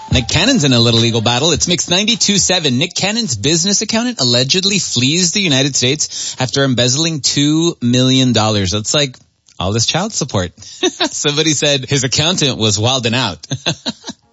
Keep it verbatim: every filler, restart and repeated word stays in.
Nick Cannon's in a little legal battle. It's Mix ninety-two point seven. Nick Cannon's business accountant allegedly flees the United States after embezzling two million dollars. That's like all this child support. Somebody said his accountant was wilding out.